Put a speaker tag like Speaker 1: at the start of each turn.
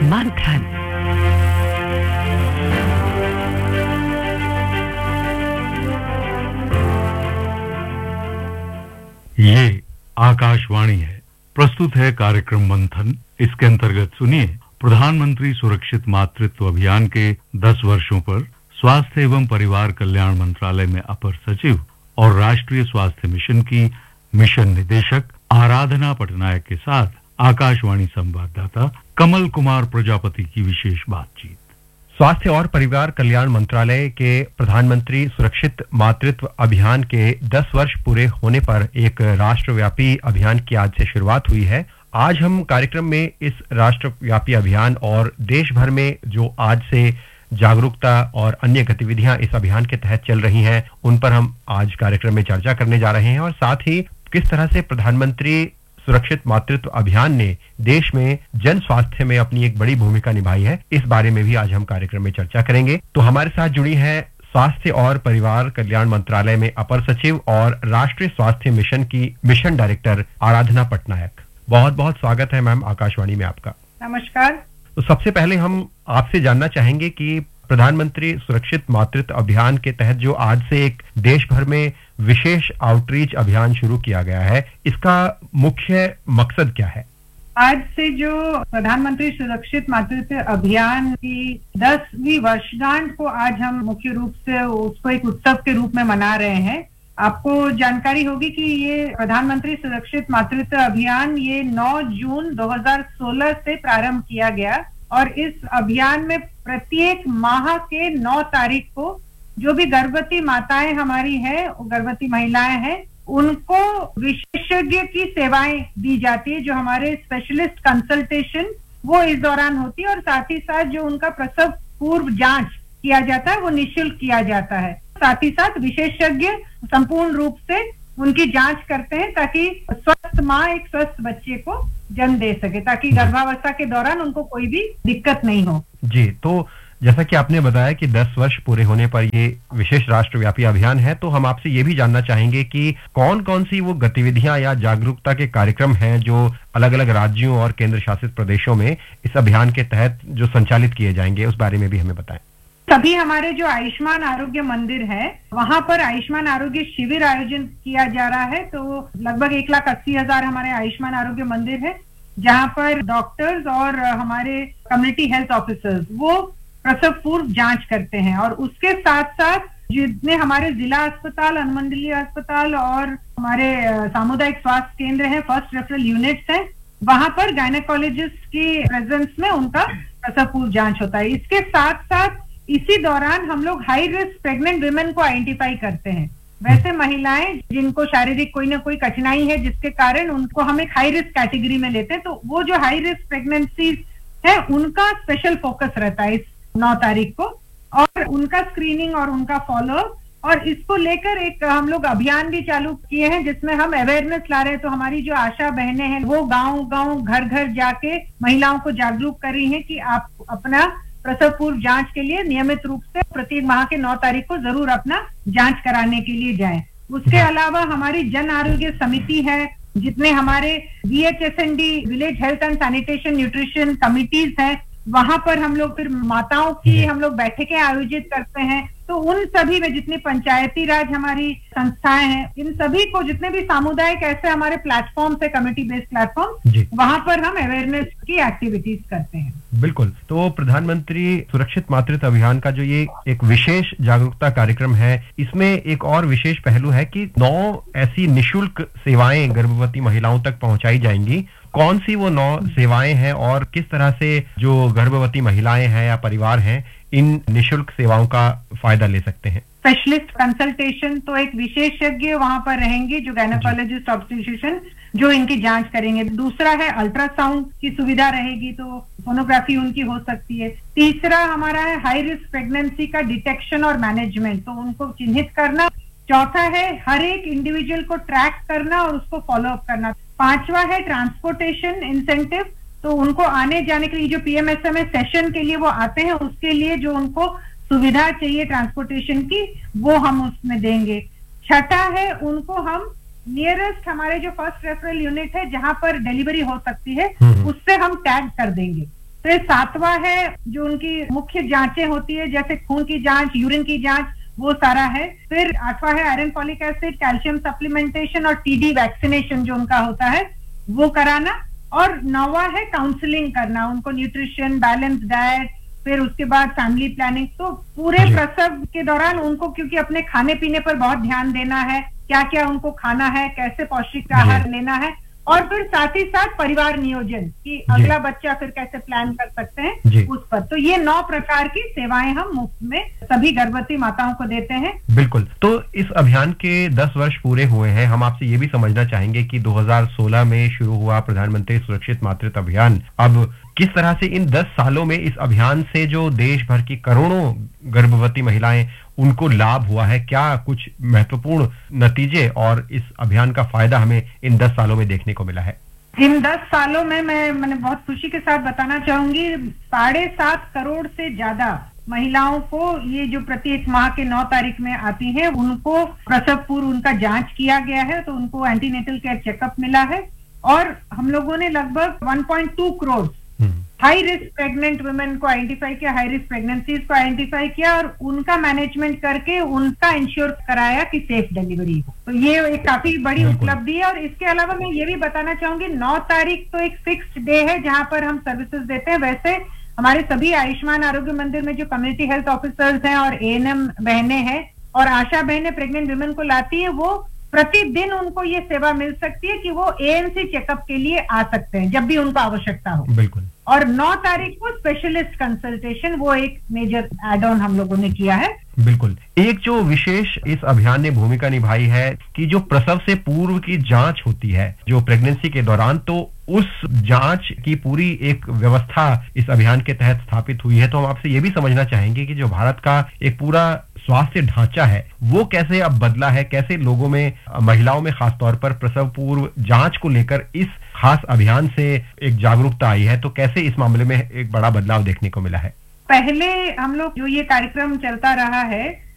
Speaker 1: मंथन।
Speaker 2: ये आकाशवाणी है। प्रस्तुत है कार्यक्रम मंथन। इसके अंतर्गत सुनिए प्रधानमंत्री सुरक्षित मातृत्व अभियान के 10 वर्षों पर स्वास्थ्य एवं परिवार कल्याण मंत्रालय में अपर सचिव और राष्ट्रीय स्वास्थ्य मिशन की मिशन निदेशक आराधना पटनायक के साथ आकाशवाणी संवाददाता कमल कुमार प्रजापति की विशेष बातचीत।
Speaker 3: स्वास्थ्य और परिवार कल्याण मंत्रालय के प्रधानमंत्री सुरक्षित मातृत्व अभियान के 10 वर्ष पूरे होने पर एक राष्ट्रव्यापी अभियान की आज से शुरुआत हुई है। आज हम कार्यक्रम में इस राष्ट्रव्यापी अभियान और देश भर में जो आज से जागरूकता और अन्य गतिविधियां इस अभियान के तहत चल रही हैं, उन पर हम आज कार्यक्रम में चर्चा करने जा रहे हैं और साथ ही किस तरह से प्रधानमंत्री सुरक्षित मातृत्व अभियान ने देश में जन स्वास्थ्य में अपनी एक बड़ी भूमिका निभाई है, इस बारे में भी आज हम कार्यक्रम में चर्चा करेंगे। तो हमारे साथ जुड़ी है स्वास्थ्य और परिवार कल्याण मंत्रालय में अपर सचिव और राष्ट्रीय स्वास्थ्य मिशन की मिशन डायरेक्टर आराधना पटनायक। बहुत बहुत स्वागत है मैम आकाशवाणी में आपका।
Speaker 4: नमस्कार।
Speaker 3: तो सबसे पहले हम आपसे जानना चाहेंगे कि प्रधानमंत्री सुरक्षित मातृत्व अभियान के तहत जो आज से एक देश भर में विशेष आउटरीच अभियान शुरू किया गया है, इसका मुख्य मकसद क्या है?
Speaker 4: आज से जो प्रधानमंत्री सुरक्षित मातृत्व अभियान की 10वीं वर्षगांठ को आज हम मुख्य रूप से उसको एक उत्सव के रूप में मना रहे हैं। आपको जानकारी होगी कि ये प्रधानमंत्री सुरक्षित मातृत्व अभियान ये 9 जून 2016 से प्रारंभ किया गया और इस अभियान में प्रत्येक माह के 9 तारीख को जो भी गर्भवती माताएं हमारी हैं, गर्भवती महिलाएं हैं, उनको विशेषज्ञ की सेवाएं दी जाती है। जो हमारे स्पेशलिस्ट कंसल्टेशन वो इस दौरान होती है और साथ ही साथ जो उनका प्रसव पूर्व जांच किया जाता है वो निःशुल्क किया जाता है। साथ ही साथ विशेषज्ञ संपूर्ण रूप से उनकी जांच करते हैं ताकि स्वस्थ माँ एक स्वस्थ बच्चे को जन्म दे सके, ताकि गर्भावस्था के दौरान उनको कोई भी दिक्कत नहीं हो।
Speaker 3: जी, तो जैसा कि आपने बताया कि 10 वर्ष पूरे होने पर ये विशेष राष्ट्रव्यापी अभियान है, तो हम आपसे ये भी जानना चाहेंगे कि कौन कौन सी वो गतिविधियां या जागरूकता के कार्यक्रम हैं जो अलग अलग राज्यों और केंद्र शासित प्रदेशों में इस अभियान के तहत जो संचालित किए जाएंगे, उस बारे में भी हमें बताएं।
Speaker 4: सभी हमारे जो आयुष्मान आरोग्य मंदिर है वहां पर आयुष्मान आरोग्य शिविर आयोजन किया जा रहा है। तो लगभग 1,80,000 हमारे आयुष्मान आरोग्य मंदिर है जहां पर डॉक्टर्स और हमारे कम्युनिटी हेल्थ ऑफिसर्स वो प्रसव पूर्व जांच करते हैं और उसके साथ साथ जितने हमारे जिला अस्पताल, अनुमंडलीय अस्पताल और हमारे सामुदायिक स्वास्थ्य केंद्र हैं, फर्स्ट रेफरल यूनिट्स हैं, वहां पर गायनेकोलॉजिस्ट की प्रेजेंस में उनका प्रसव पूर्व जांच होता है। इसके साथ साथ इसी दौरान हम लोग हाई रिस्क प्रेग्नेंट वुमेन को आइडेंटिफाई करते हैं। वैसे महिलाएं जिनको शारीरिक कोई ना कोई कठिनाई है जिसके कारण उनको हम एक हाई रिस्क कैटेगरी में लेते हैं, तो वो जो हाई रिस्क प्रेगनेंसीज है उनका स्पेशल फोकस रहता है इस 9 तारीख को और उनका स्क्रीनिंग और उनका फॉलोअप। और इसको लेकर एक हम लोग अभियान भी चालू किए हैं जिसमें हम अवेयरनेस ला रहे हैं। तो हमारी जो आशा बहनें हैं वो गांव-गांव, घर-घर जाके महिलाओं को जागरूक कर रही हैं कि आप अपना प्रसव पूर्व जांच के लिए नियमित रूप से प्रत्येक माह के 9 तारीख को जरूर अपना जांच कराने के लिए जाएं। उसके अलावा हमारी जन आरोग्य समिति है, जितने हमारे VHSND village health and sanitation nutrition committees हैं, वहां पर हम लोग फिर माताओं की हम लोग बैठकें आयोजित करते हैं। तो उन सभी में जितनी पंचायती राज हमारी संस्थाएं हैं, इन सभी को जितने भी सामुदायिक ऐसे हमारे प्लेटफॉर्म है, कम्युनिटी बेस्ड प्लेटफॉर्म, वहां पर हम अवेयरनेस की एक्टिविटीज करते हैं।
Speaker 3: बिल्कुल। तो प्रधानमंत्री सुरक्षित मातृत्व अभियान का जो ये एक विशेष जागरूकता कार्यक्रम है, इसमें एक और विशेष पहलू है कि 9 ऐसी निःशुल्क सेवाएं गर्भवती महिलाओं तक पहुंचाई जाएंगी। कौन सी वो 9 सेवाएं हैं और किस तरह से जो गर्भवती महिलाएं हैं या परिवार हैं इन निःशुल्क सेवाओं का फायदा ले सकते हैं?
Speaker 4: स्पेशलिस्ट कंसल्टेशन, तो एक विशेषज्ञ वहां पर रहेंगे जो गायनेकोलॉजिस्ट ऑब्स्टेट्रिशियन जो इनकी जांच करेंगे। दूसरा है अल्ट्रासाउंड की सुविधा रहेगी, तो सोनोग्राफी उनकी हो सकती है। तीसरा हमारा है हाई रिस्क प्रेगनेंसी का डिटेक्शन और मैनेजमेंट, तो उनको चिन्हित करना। चौथा है हर एक इंडिविजुअल को ट्रैक करना और उसको फॉलोअप करना। 5वां है ट्रांसपोर्टेशन इंसेंटिव, तो उनको आने जाने के लिए जो PMSMA सेशन के लिए वो आते हैं उसके लिए जो उनको सुविधा चाहिए ट्रांसपोर्टेशन की वो हम उसमें देंगे। छठा है उनको हम नियरेस्ट हमारे जो फर्स्ट रेफरल यूनिट है जहां पर डिलीवरी हो सकती है उससे हम टैग कर देंगे। फिर 7वां है जो उनकी मुख्य जांचें होती है, जैसे खून की जांच, यूरिन की जांच, वो सारा है। फिर 8वां है iron folic acid, calcium supplementation और टीडी वैक्सीनेशन जो उनका होता है वो कराना। और 9वां है काउंसलिंग करना, उनको न्यूट्रिशन, बैलेंस डाइट, फिर उसके बाद फैमिली प्लानिंग। तो पूरे प्रसव के दौरान उनको क्योंकि अपने खाने पीने पर बहुत ध्यान देना है, क्या क्या उनको खाना है, कैसे पौष्टिक आहार लेना है, और फिर साथ ही साथ परिवार नियोजन कि अगला बच्चा फिर कैसे प्लान कर सकते हैं उस पर। तो ये 9 प्रकार की सेवाएं हम मुफ्त में सभी गर्भवती माताओं को देते हैं।
Speaker 3: बिल्कुल। तो इस अभियान के 10 वर्ष पूरे हुए हैं। हम आपसे ये भी समझना चाहेंगे कि 2016 में शुरू हुआ प्रधानमंत्री सुरक्षित मातृत्व अभियान, अब किस तरह से इन 10 सालों में इस अभियान से जो देश भर की करोड़ों गर्भवती महिलाएं उनको लाभ हुआ है, क्या कुछ महत्वपूर्ण नतीजे और इस अभियान का फायदा हमें इन 10 सालों में देखने को मिला है?
Speaker 4: इन 10 सालों में मैंने बहुत खुशी के साथ बताना चाहूंगी 7.5 करोड़ से ज्यादा महिलाओं को ये जो प्रत्येक माह के 9 तारीख में आती हैं उनको प्रसव पूर्व उनका जांच किया गया है, तो उनको एंटीनेटल केयर चेकअप मिला है। और हम लोगों ने लगभग 1.2 crore high risk pregnant women को आइडेंटिफाई किया, हाई रिस्क प्रेगनेंसीज को आइडेंटिफाई किया और उनका मैनेजमेंट करके उनका इंश्योर कराया कि सेफ डिलीवरी हो। तो ये एक काफी बड़ी उपलब्धि है। और इसके अलावा मैं ये भी बताना चाहूंगी 9 तारीख तो एक फिक्स्ड डे है जहां पर हम सर्विसेज देते हैं। वैसे हमारे सभी आयुष्मान आरोग्य मंदिर में जो कम्युनिटी हेल्थ ऑफिसर्स हैं और ANM बहनें हैं और आशा बहनें प्रेग्नेंट वुमेन को लाती है, वो प्रतिदिन उनको ये सेवा मिल सकती है कि वो ANC चेकअप के लिए आ सकते हैं जब भी उनको आवश्यकता हो।
Speaker 3: बिल्कुल।
Speaker 4: और 9 तारीख को स्पेशलिस्ट कंसल्टेशन, वो एक मेजर एड ऑन हम लोगों ने किया है।
Speaker 3: बिल्कुल। एक जो विशेष इस अभियान ने भूमिका निभाई है कि जो प्रसव से पूर्व की जांच होती है जो प्रेगनेंसी के दौरान, तो उस जांच की पूरी एक व्यवस्था इस अभियान के तहत स्थापित हुई है। तो हम आपसे ये भी समझना चाहेंगे कि जो भारत का एक पूरा स्वास्थ्य ढांचा है वो कैसे अब बदला है, कैसे लोगों में, महिलाओं में खास तौर पर प्रसव पूर्व जांच को लेकर इस खास अभियान से एक जागरूकता आई है, तो कैसे इस मामले में एक बड़ा बदलाव देखने को मिला है?
Speaker 4: पहले हम लोग जो ये कार्यक्रम चलता रहा है